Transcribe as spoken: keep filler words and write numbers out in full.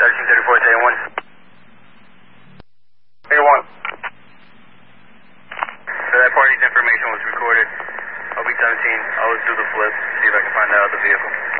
thirteen thirty-four, A one. A one. So that party's information was recorded. O B seventeen, I'll do the flip, see if I can find out the vehicle.